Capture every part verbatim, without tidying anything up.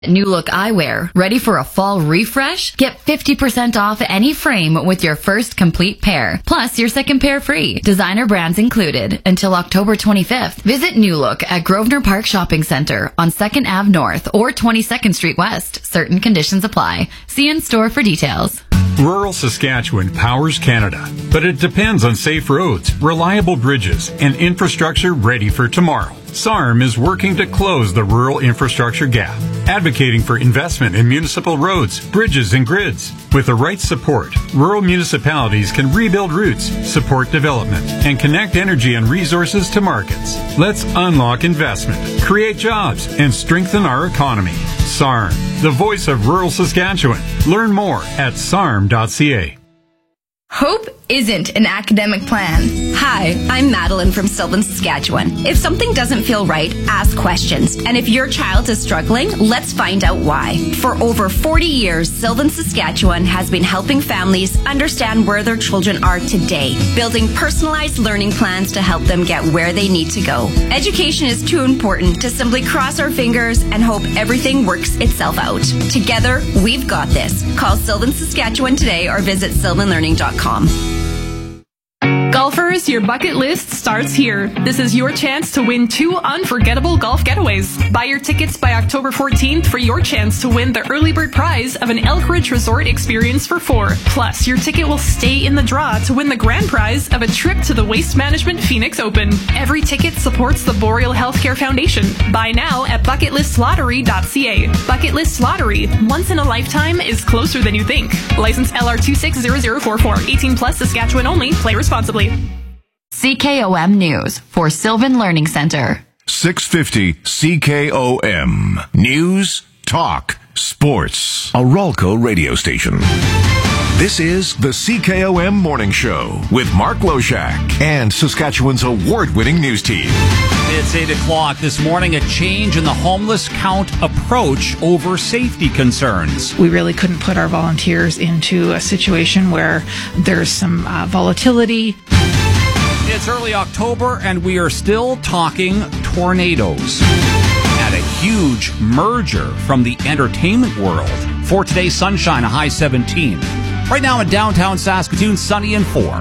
New Look Eyewear. Ready for a fall refresh? Get fifty percent off any frame with your first complete pair. Plus your second pair free. Designer brands included. Until October twenty-fifth. Visit New Look at Grosvenor Park Shopping Centre on second Avenue North or twenty-second Street West. Certain conditions apply. See in store for details. Rural Saskatchewan powers Canada, but it depends on safe roads, reliable bridges, and infrastructure ready for tomorrow. S A R M is working to close the rural infrastructure gap, advocating for investment in municipal roads, bridges, and grids. With the right support, rural municipalities can rebuild routes, support development, and connect energy and resources to markets. Let's unlock investment, create jobs, and strengthen our economy. S A R M, the voice of rural Saskatchewan. Learn more at S A R M dot C A. Hope isn't an academic plan. Hi, I'm Madeline from Sylvan, Saskatchewan. If something doesn't feel right, ask questions. And if your child is struggling, let's find out why. For over forty years, Sylvan, Saskatchewan has been helping families understand where their children are today, building personalized learning plans to help them get where they need to go. Education is too important to simply cross our fingers and hope everything works itself out. Together, we've got this. Call Sylvan, Saskatchewan today or visit sylvan learning dot com. Golfers, your bucket list starts here. This is your chance to win two unforgettable golf getaways. Buy your tickets by October fourteenth for your chance to win the early bird prize of an Elk Ridge Resort experience for four. Plus, your ticket will stay in the draw to win the grand prize of a trip to the Waste Management Phoenix Open. Every ticket supports the Boreal Healthcare Foundation. Buy now at bucket list lottery dot c a. Bucket List Lottery, once in a lifetime, is closer than you think. License L R two six zero zero four four. eighteen plus, Saskatchewan only. Play responsibly. C K O M News for Sylvan Learning Center. six fifty C K O M. News, talk, sports. A Rolco radio station. This is the C K O M Morning Show with Mark Loshak and Saskatchewan's award-winning news team. It's eight o'clock this morning. A change in the homeless count approach over safety concerns. We really couldn't put our volunteers into a situation where there's some uh, volatility. It's early October, and we are still talking tornadoes. And a huge merger from the entertainment world. For today's sunshine, a high seventeen. Right now in downtown Saskatoon, sunny and four.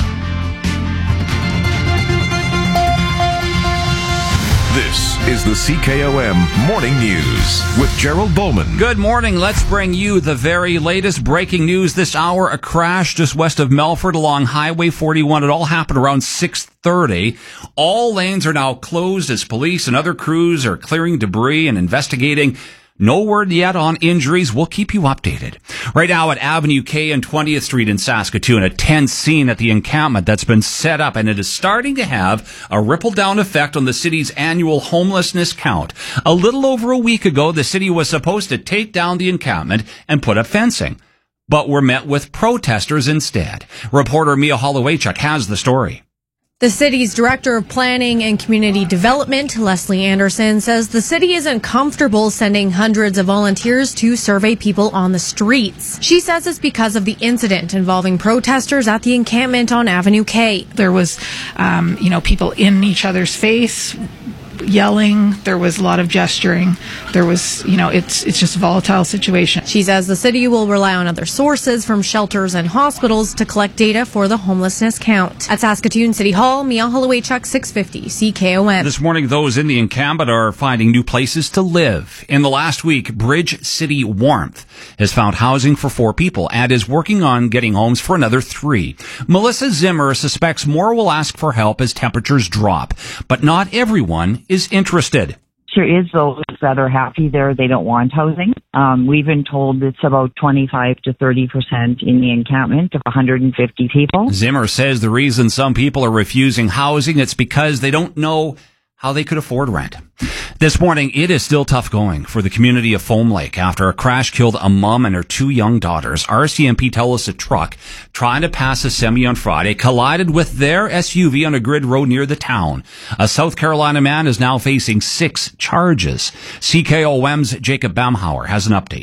This is the C K O M Morning News with Gerald Bowman. Good morning. Let's bring you the very latest breaking news this hour. A crash just west of Melfort along Highway forty-one. It all happened around six thirty. All lanes are now closed as police and other crews are clearing debris and investigating. No word yet on injuries. We'll keep you updated. Right now at Avenue K and twentieth Street in Saskatoon, a tense scene at the encampment that's been set up, and it is starting to have a ripple-down effect on the city's annual homelessness count. A little over a week ago, the city was supposed to take down the encampment and put up fencing, but were met with protesters instead. Reporter Mia Hollowaychuk has the story. The city's Director of Planning and Community Development, Leslie Anderson, says the city isn't comfortable sending hundreds of volunteers to survey people on the streets. She says it's because of the incident involving protesters at the encampment on Avenue K. There was, um, you know, people in each other's face, yelling. There was a lot of gesturing. There was, you know, it's it's just a volatile situation. She says the city will rely on other sources from shelters and hospitals to collect data for the homelessness count. At Saskatoon City Hall, Mia Hollowaychuk, six fifty C K O M. This morning, those in the encampment are finding new places to live. In the last week, Bridge City Warmth has found housing for four people and is working on getting homes for another three. Melissa Zimmer suspects more will ask for help as temperatures drop, but not everyone is interested. There is those that are happy there. They don't want housing. Um, we've been told it's about twenty-five to thirty percent in the encampment of one hundred fifty people. Zimmer says the reason some people are refusing housing, it's because they don't know how they could afford rent. This morning, it is still tough going for the community of Foam Lake after a crash killed a mom and her two young daughters. R C M P tell us a truck trying to pass a semi on Friday collided with their S U V on a grid road near the town. A South Carolina man is now facing six charges. C K O M's Jacob Bamhauer has an update.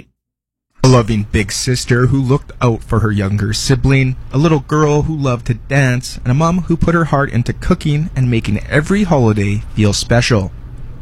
A loving big sister who looked out for her younger sibling, a little girl who loved to dance, and a mom who put her heart into cooking and making every holiday feel special.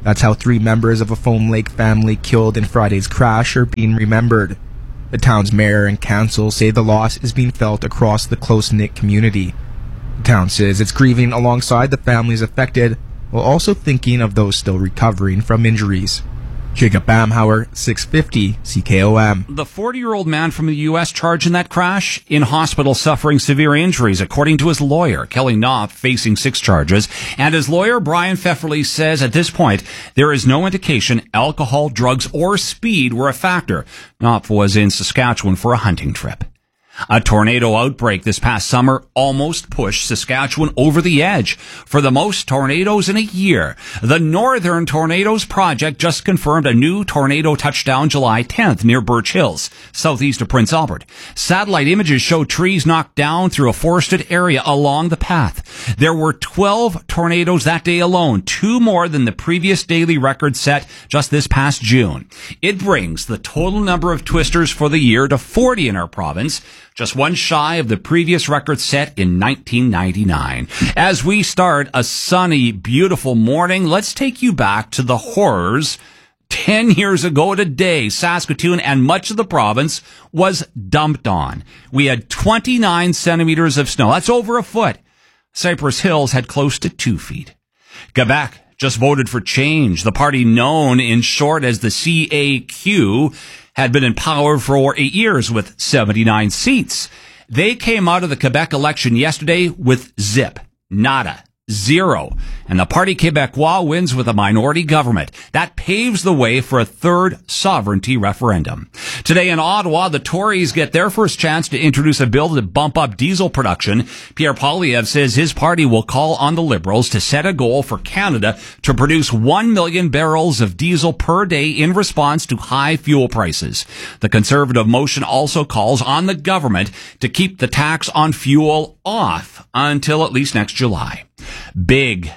That's how three members of a Foam Lake family killed in Friday's crash are being remembered. The town's mayor and council say the loss is being felt across the close-knit community. The town says it's grieving alongside the families affected, while also thinking of those still recovering from injuries. Jacob Bamhauer, six fifty C K O M. The forty-year-old man from the U S charged in that crash in hospital suffering severe injuries, according to his lawyer. Kelly Knopf facing six charges. And his lawyer, Brian Pfefferly, says at this point, there is no indication alcohol, drugs, or speed were a factor. Knopf was in Saskatchewan for a hunting trip. A tornado outbreak this past summer almost pushed Saskatchewan over the edge for the most tornadoes in a year. The Northern Tornadoes Project just confirmed a new tornado touchdown July tenth near Birch Hills, southeast of Prince Albert. Satellite images show trees knocked down through a forested area along the path. There were twelve tornadoes that day alone, two more than the previous daily record set just this past June. It brings the total number of twisters for the year to forty in our province, just one shy of the previous record set in nineteen ninety-nine. As we start a sunny, beautiful morning, let's take you back to the horrors. Ten years ago today, Saskatoon and much of the province was dumped on. We had twenty-nine centimeters of snow. That's over a foot. Cypress Hills had close to two feet. Quebec just voted for change. The party known in short as the C A Q had been in power for over eight years with seventy-nine seats. They came out of the Quebec election yesterday with zip, nada, zero. And the Parti Québécois wins with a minority government. That paves the way for a third sovereignty referendum. Today in Ottawa, the Tories get their first chance to introduce a bill to bump up diesel production. Pierre Poilievre says his party will call on the Liberals to set a goal for Canada to produce one million barrels of diesel per day in response to high fuel prices. The Conservative motion also calls on the government to keep the tax on fuel off until at least next July. Big,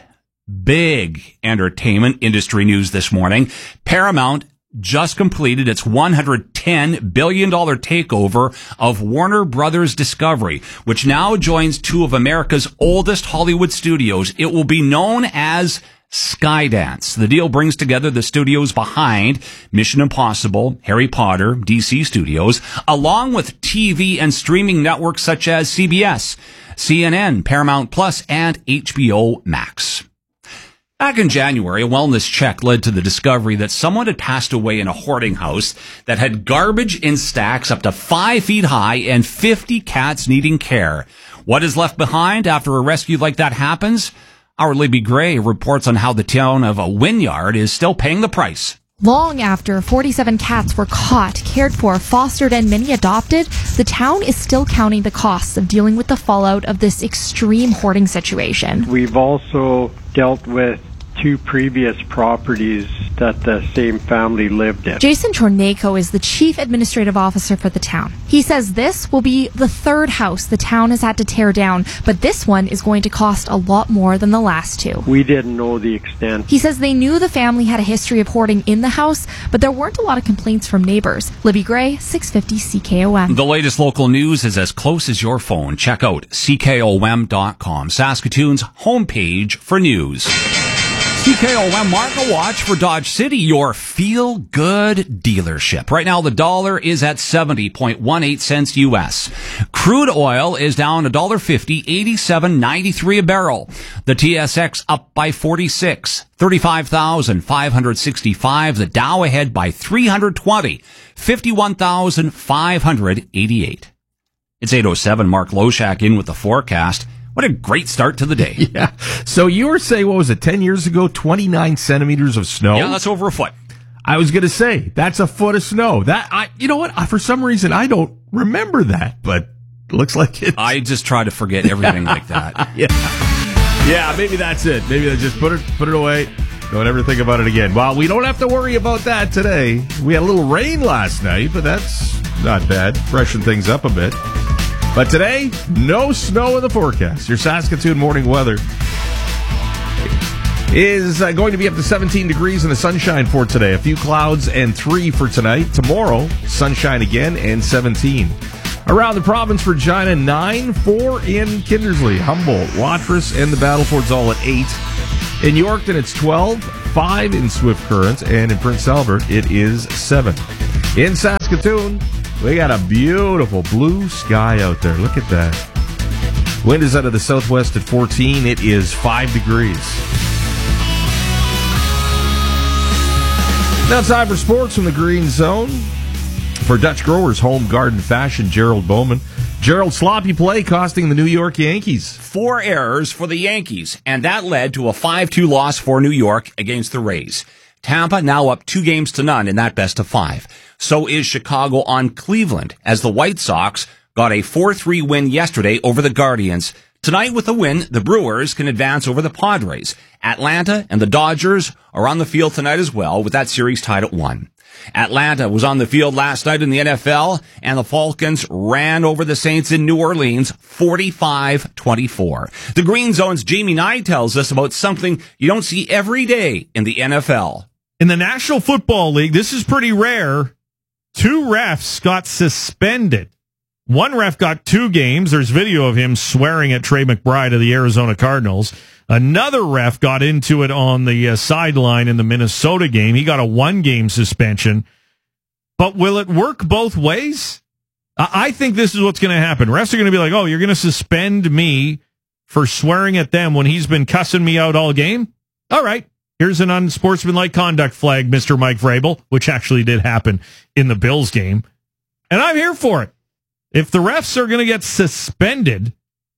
big entertainment industry news this morning. Paramount just completed its one hundred ten billion dollars takeover of Warner Brothers Discovery, which now joins two of America's oldest Hollywood studios. It will be known as Skydance. The deal brings together the studios behind Mission Impossible, Harry Potter, D C Studios, along with T V and streaming networks such as C B S, C N N, Paramount Plus, and H B O Max. Back in January, a wellness check led to the discovery that someone had passed away in a hoarding house that had garbage in stacks up to five feet high and fifty cats needing care. What is left behind after a rescue like that happens? Our Libby Gray reports on how the town of Wynyard is still paying the price. Long after forty-seven cats were caught, cared for, fostered, and many adopted, the town is still counting the costs of dealing with the fallout of this extreme hoarding situation. We've also dealt with two previous properties that the same family lived in. Jason Chornako is the chief administrative officer for the town. He says this will be the third house the town has had to tear down, but this one is going to cost a lot more than the last two. We didn't know the extent. He says they knew the family had a history of hoarding in the house, but there weren't a lot of complaints from neighbors. Libby Gray, six fifty C K O M. The latest local news is as close as your phone. Check out C K O M dot com, Saskatoon's homepage for news. C K O M Market Watch for Dodge City, your feel-good dealership. Right now, the dollar is at seventy point one eight cents U S. Crude oil is down one dollar fifty, eighty-seven ninety-three a barrel. The T S X up by forty-six, thirty-five thousand five hundred sixty-five. The Dow ahead by three hundred twenty, fifty-one thousand five hundred eighty-eight. It's eight oh seven. Mark Loshak in with the forecast. What a great start to the day. Yeah. So you were saying, what was it, ten years ago, twenty-nine centimeters of snow? Yeah, that's over a foot. I was going to say, that's a foot of snow. That I, you know what? I, for some reason, I don't remember that, but it looks like it. I just try to forget everything like that. Yeah. Yeah, maybe that's it. Maybe I just put it, put it away. Don't ever think about it again. Well, we don't have to worry about that today. We had a little rain last night, but that's not bad. Freshen things up a bit. But today, no snow in the forecast. Your Saskatoon morning weather is uh, going to be up to seventeen degrees in the sunshine for today. A few clouds and three for tonight. Tomorrow, sunshine again and seventeen. Around the province, Regina, nine, four in Kindersley, Humboldt, Watrous, and the Battlefords all at eight. In Yorkton, it's twelve, five in Swift Current, and in Prince Albert, it is seven. In Saskatoon, we got a beautiful blue sky out there. Look at that. Wind is out of the southwest at fourteen. It is five degrees. Now time for sports from the Green Zone. For Dutch Growers Home Garden Fashion, Gerald Bowman. Gerald, sloppy play costing the New York Yankees. Four errors for the Yankees, and that led to a five two loss for New York against the Rays. Tampa now up two games to none in that best of five. So is Chicago on Cleveland, as the White Sox got a four three win yesterday over the Guardians. Tonight with a win, the Brewers can advance over the Padres. Atlanta and the Dodgers are on the field tonight as well, with that series tied at one. Atlanta was on the field last night in the N F L, and the Falcons ran over the Saints in New Orleans forty-five twenty-four. The Green Zone's Jamie Nye tells us about something you don't see every day in the N F L. In the National Football League, this is pretty rare. Two refs got suspended. One ref got two games. There's video of him swearing at Trey McBride of the Arizona Cardinals. Another ref got into it on the uh, sideline in the Minnesota game. He got a one-game suspension. But will it work both ways? I, I think this is what's going to happen. Refs are going to be like, oh, you're going to suspend me for swearing at them when he's been cussing me out all game? All right. Here's an unsportsmanlike conduct flag, Mister Mike Vrabel, which actually did happen in the Bills game. And I'm here for it. If the refs are going to get suspended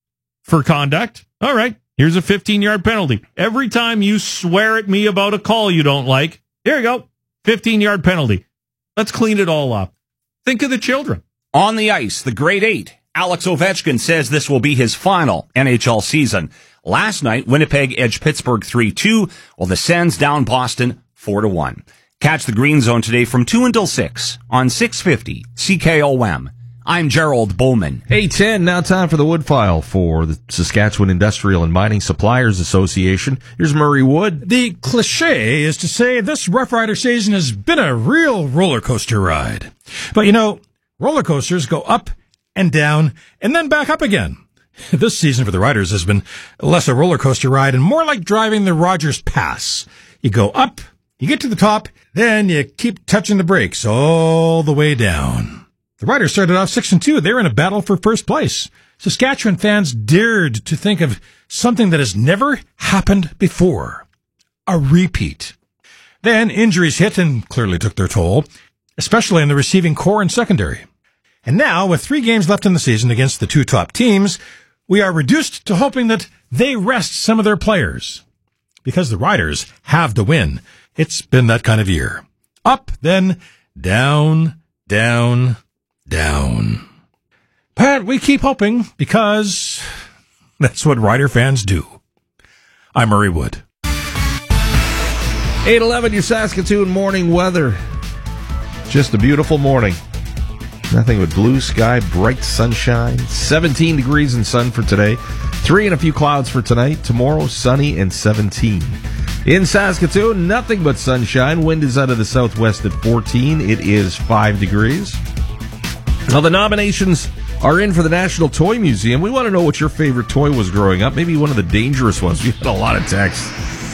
for conduct, all right, here's a fifteen-yard penalty. Every time you swear at me about a call you don't like, here you go, fifteen-yard penalty. Let's clean it all up. Think of the children. On the ice, the grade eight, Alex Ovechkin says this will be his final N H L season. Last night, Winnipeg edged Pittsburgh three two, while the Sens down Boston four to one. Catch the Green Zone today from two until six on six fifty C K O M. I'm Gerald Bowman. eight ten, now time for the Woodfile for the Saskatchewan Industrial and Mining Suppliers Association. Here's Murray Wood. The cliche is to say this Rough Rider season has been a real roller coaster ride. But you know, roller coasters go up and down and then back up again. This season for the Riders has been less a roller coaster ride and more like driving the Rogers Pass. You go up, you get to the top, then you keep touching the brakes all the way down. The Riders started off six and two. They were in a battle for first place. Saskatchewan fans dared to think of something that has never happened before. A repeat. Then injuries hit and clearly took their toll, especially in the receiving core and secondary. And now, with three games left in the season against the two top teams, we are reduced to hoping that they rest some of their players. Because the Riders have to win. It's been that kind of year. Up, then down, down, down. But we keep hoping because that's what Rider fans do. I'm Murray Wood. eight eleven, your Saskatoon morning weather. Just a beautiful morning. Nothing but blue sky, bright sunshine. seventeen degrees and sun for today. Three and a few clouds for tonight. Tomorrow, sunny and seventeen. In Saskatoon, nothing but sunshine. Wind is out of the southwest at fourteen. It is five degrees. Now, the nominations are in for the National Toy Museum. We want to know what your favorite toy was growing up. Maybe one of the dangerous ones. We had a lot of texts.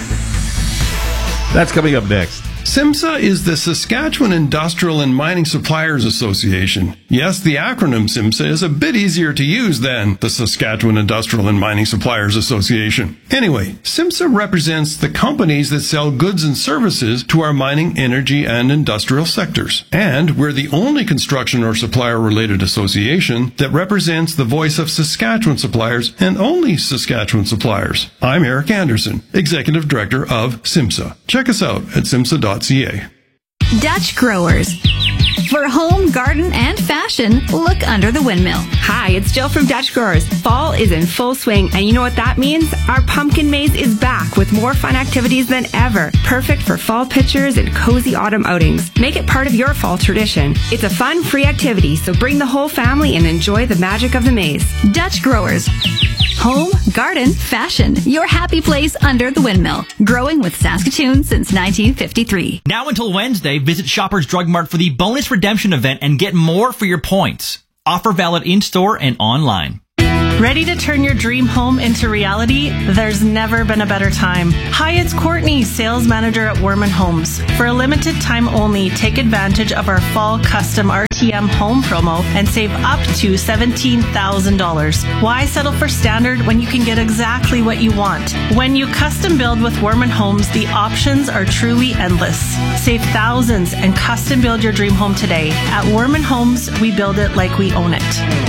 That's coming up next. SIMSA is the Saskatchewan Industrial and Mining Suppliers Association. Yes, the acronym SIMSA is a bit easier to use than the Saskatchewan Industrial and Mining Suppliers Association. Anyway, SIMSA represents the companies that sell goods and services to our mining, energy, and industrial sectors. And we're the only construction or supplier-related association that represents the voice of Saskatchewan suppliers and only Saskatchewan suppliers. I'm Eric Anderson, Executive Director of SIMSA. Check us out at simsa dot c a. Dutch Growers. For home, garden, and fashion, look under the windmill. Hi, it's Jill from Dutch Growers. Fall is in full swing, and you know what that means? Our pumpkin maze is back with more fun activities than ever. Perfect for fall pictures and cozy autumn outings. Make it part of your fall tradition. It's a fun, free activity, so bring the whole family and enjoy the magic of the maze. Dutch Growers. Home, garden, fashion. Your happy place under the windmill. Growing with Saskatoon since nineteen fifty-three. Now until Wednesday, visit Shoppers Drug Mart for the bonus redemption event and get more for your points. Offer valid in-store and online. Ready to turn your dream home into reality? There's never been a better time. Hi, it's Courtney, sales manager at Werman Homes. For a limited time only, take advantage of our fall custom R T M home promo and save up to seventeen thousand dollars. Why settle for standard when you can get exactly what you want? When you custom build with Werman Homes, the options are truly endless. Save thousands and custom build your dream home today. At Werman Homes, we build it like we own it.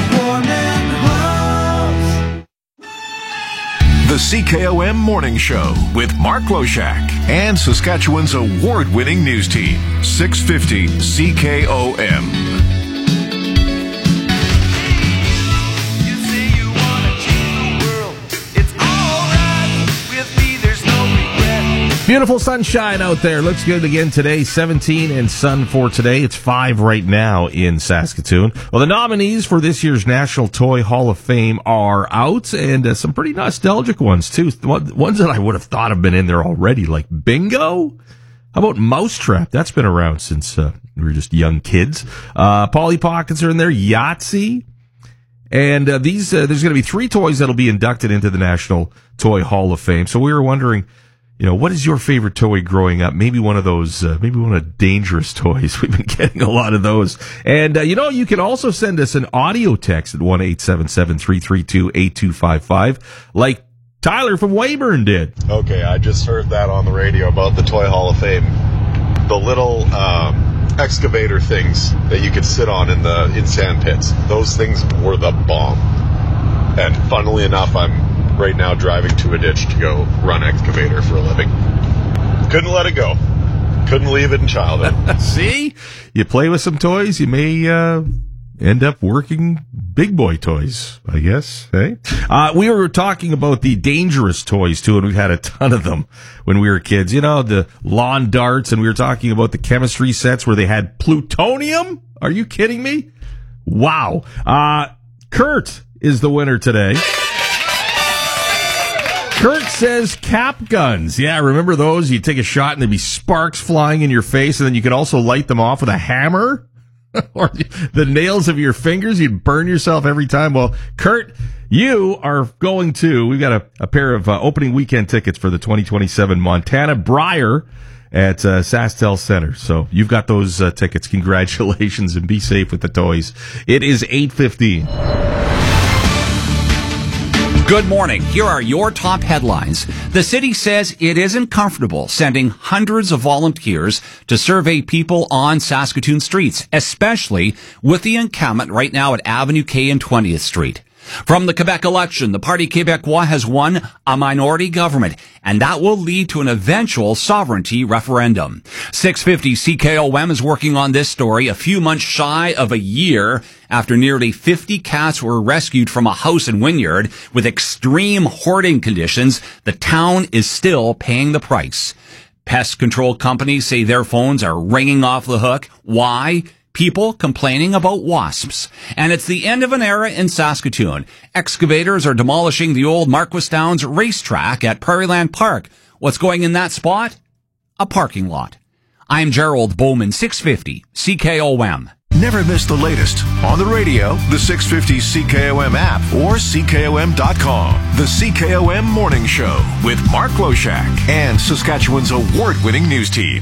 The C K O M Morning Show with Mark Loshak and Saskatchewan's award-winning news team, six fifty C K O M. Beautiful sunshine out there. Looks good again today. seventeen and sun for today. It's five right now in Saskatoon. Well, the nominees for this year's National Toy Hall of Fame are out, and uh, some pretty nostalgic ones, too. Ones that I would have thought have been in there already, like Bingo. How about Mousetrap? That's been around since uh, we were just young kids. Uh, Polly Pockets are in there. Yahtzee. And uh, these, uh, there's going to be three toys that'll be inducted into the National Toy Hall of Fame. So we were wondering, you know, what is your favorite toy growing up? Maybe one of those, uh, maybe one of the dangerous toys. We've been getting a lot of those. And, uh, you know, you can also send us an audio text at one eight seven seven, three three two, eight two five five, like Tyler from Weyburn did. Okay, I just heard that on the radio about the Toy Hall of Fame. The little um, excavator things that you could sit on in the in sand pits. Those things were the bomb. And funnily enough, I'm right now driving to a ditch to go run excavator for a living. Couldn't let it go. Couldn't leave it in childhood. See? You play with some toys, you may uh, end up working big boy toys, I guess. Hey? Uh, we were talking about the dangerous toys, too, and we've had a ton of them when we were kids. You know, the lawn darts, and we were talking about the chemistry sets where they had plutonium. Are you kidding me? Wow. Uh, Kurt is the winner today. Kurt says cap guns. Yeah, remember those? You take a shot and there'd be sparks flying in your face, and then you could also light them off with a hammer? Or the nails of your fingers, you'd burn yourself every time. Well, Kurt, you are going to, we've got a, a pair of uh, opening weekend tickets for the twenty twenty-seven Montana Brier at uh, SaskTel Center. So you've got those uh, tickets. Congratulations, and be safe with the toys. It is eight fifteen. Good morning. Here are your top headlines. The city says it isn't comfortable sending hundreds of volunteers to survey people on Saskatoon streets, especially with the encampment right now at Avenue K and twentieth Street. From the Quebec election, the Parti Québécois has won a minority government, and that will lead to an eventual sovereignty referendum. six fifty C K O M is working on this story a few months shy of a year after nearly fifty cats were rescued from a house in Wynyard with extreme hoarding conditions. The town is still paying the price. Pest control companies say their phones are ringing off the hook. Why? People complaining about wasps. And it's the end of an era in Saskatoon. Excavators are demolishing the old Marquis Downs racetrack at Prairieland Park. What's going in that spot? A parking lot. I'm Gerald Bowman, six fifty C K O M. Never miss the latest on the radio, the six fifty C K O M app, or C K O M dot com. The C K O M Morning Show with Mark Loshak and Saskatchewan's award-winning news team.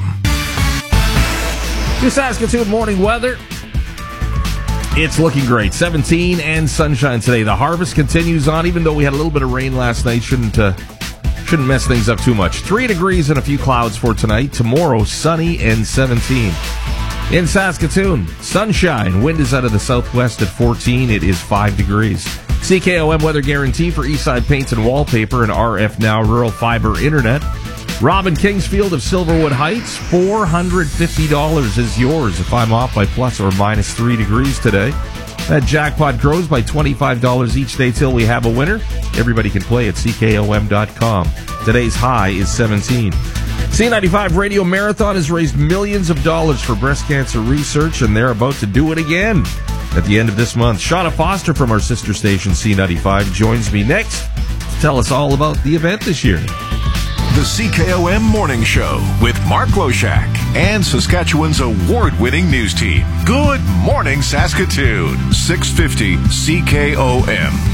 Your Saskatoon morning weather. It's looking great. seventeen and sunshine today. The harvest continues on, even though we had a little bit of rain last night. Shouldn't uh, shouldn't mess things up too much. Three degrees and a few clouds for tonight. Tomorrow, sunny and seventeen. In Saskatoon, sunshine. Wind is out of the southwest at fourteen. It is five degrees. C K O M weather guarantee for Eastside Paints and Wallpaper and R F Now Rural Fiber Internet. Robin Kingsfield of Silverwood Heights, four hundred fifty dollars is yours if I'm off by plus or minus three degrees today. That jackpot grows by twenty-five dollars each day till we have a winner. Everybody can play at C K O M dot com. Today's high is seventeen. C ninety-five Radio Marathon has raised millions of dollars for breast cancer research, and they're about to do it again at the end of this month. Shauna Foster from our sister station C ninety-five joins me next to tell us all about the event this year. The C K O M Morning Show with Mark Loshak and Saskatchewan's award-winning news team. Good morning, Saskatoon. six fifty C K O M.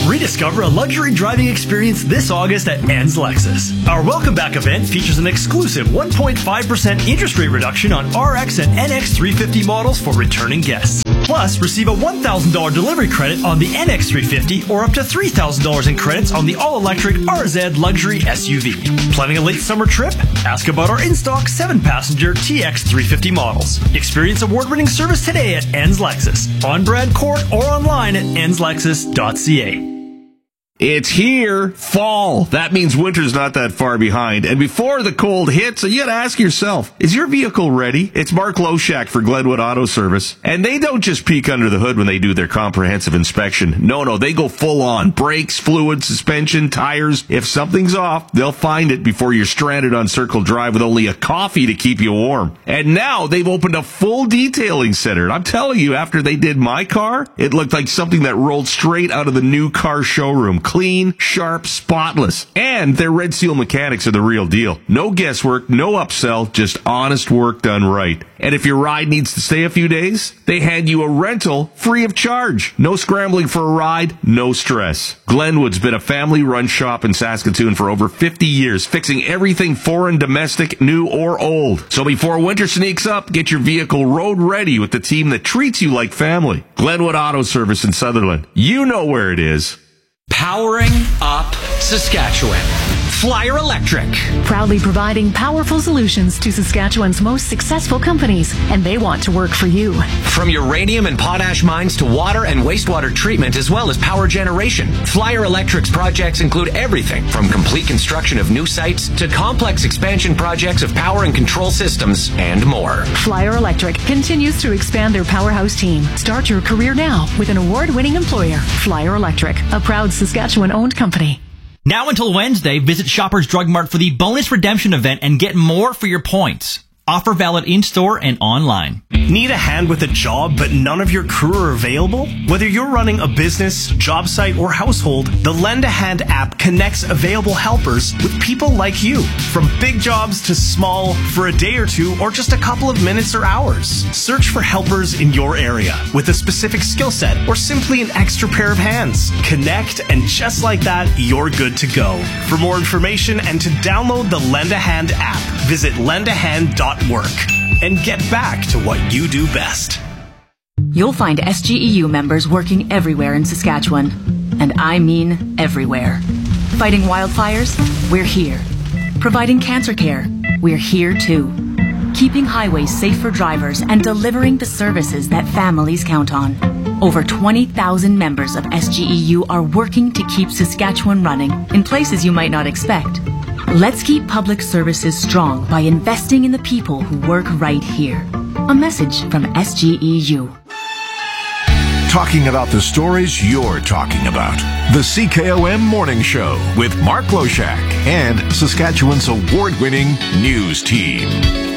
Rediscover a luxury driving experience this August at Ann's Lexus. Our Welcome Back event features an exclusive one point five percent interest rate reduction on R X and N X three fifty models for returning guests. Plus, receive a one thousand dollars delivery credit on the N X three fifty or up to three thousand dollars in credits on the all-electric R Z Luxury S U V. Planning a late summer trip? Ask about our in-stock seven passenger T X three fifty models. Experience award-winning service today at Ann's Lexus, on Brad Court or online at ans lexus dot c a. It's here, fall. That means winter's not that far behind. And before the cold hits, you gotta ask yourself, is your vehicle ready? It's Mark Loshak for Glenwood Auto Service. And they don't just peek under the hood when they do their comprehensive inspection. No, no, they go full on. Brakes, fluid, suspension, tires. If something's off, they'll find it before you're stranded on Circle Drive with only a coffee to keep you warm. And now they've opened a full detailing center. I'm telling you, after they did my car, it looked like something that rolled straight out of the new car showroom. Clean, sharp, spotless. And their Red Seal mechanics are the real deal. No guesswork, no upsell, just honest work done right. And if your ride needs to stay a few days, they hand you a rental free of charge. No scrambling for a ride, no stress. Glenwood's been a family-run shop in Saskatoon for over fifty years, fixing everything foreign, domestic, new, or old. So before winter sneaks up, get your vehicle road ready with the team that treats you like family. Glenwood Auto Service in Sutherland. You know where it is. Powering up Saskatchewan. Flyer Electric. Proudly providing powerful solutions to Saskatchewan's most successful companies, and they want to work for you. From uranium and potash mines to water and wastewater treatment, as well as power generation, Flyer Electric's projects include everything from complete construction of new sites to complex expansion projects of power and control systems and more. Flyer Electric continues to expand their powerhouse team. Start your career now with an award-winning employer, Flyer Electric, a proud Saskatchewan-owned company. Now until Wednesday, visit Shoppers Drug Mart for the bonus redemption event and get more for your points. Offer valid in-store and online. Need a hand with a job, but none of your crew are available? Whether you're running a business, job site, or household, the Lend a Hand app connects available helpers with people like you. From big jobs to small, for a day or two, or just a couple of minutes or hours. Search for helpers in your area with a specific skill set or simply an extra pair of hands. Connect, and just like that, you're good to go. For more information and to download the Lend a Hand app, visit lend a hand dot work and get back to what you do best. You'll find S G E U members working everywhere in Saskatchewan. And I mean everywhere. Fighting wildfires? We're here. Providing cancer care? We're here too. Keeping highways safe for drivers and delivering the services that families count on. Over twenty thousand members of S G E U are working to keep Saskatchewan running in places you might not expect. Let's keep public services strong by investing in the people who work right here. A message from S G E U. Talking about the stories you're talking about. The C K O M Morning Show with Mark Loshak and Saskatchewan's award-winning news team.